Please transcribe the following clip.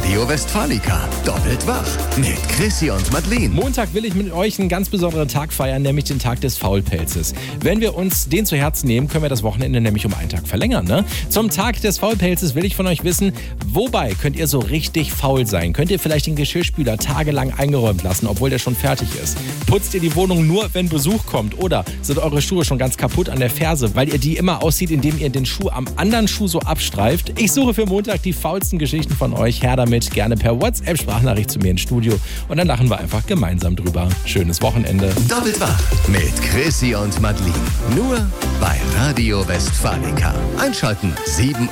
Radio Westfalica. Doppelt wach mit Chrissy und Madeleine. Montag will ich mit euch einen ganz besonderen Tag feiern, nämlich den Tag des Faulpelzes. Wenn wir uns den zu Herzen nehmen, können wir das Wochenende nämlich um einen Tag verlängern. Ne? Zum Tag des Faulpelzes will ich von euch wissen, wobei könnt ihr so richtig faul sein? Könnt ihr vielleicht den Geschirrspüler tagelang eingeräumt lassen, obwohl der schon fertig ist? Putzt ihr die Wohnung nur, wenn Besuch kommt? Oder sind eure Schuhe schon ganz kaputt an der Ferse, weil ihr die immer auszieht, indem ihr den Schuh am anderen Schuh so abstreift? Ich suche für Montag die faulsten Geschichten von euch. Her damit, gerne per WhatsApp-Sprachnachricht zu mir ins Studio. Und dann lachen wir einfach gemeinsam drüber. Schönes Wochenende. Doppelt wach mit Chrissy und Madeleine. Nur bei Radio Westfalica. Einschalten 7